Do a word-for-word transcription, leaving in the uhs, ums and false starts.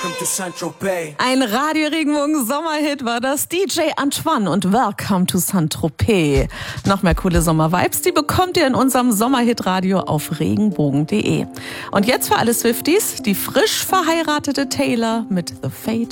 Welcome to Saint-Tropez. Ein Radio-Regenbogen-Sommerhit war das. D J Antoine und Welcome to Saint-Tropez. Noch mehr coole Sommer-Vibes, die bekommt ihr in unserem Sommerhit-Radio auf regenbogen punkt de. Und jetzt für alle Swifties, die frisch verheiratete Taylor mit The Fate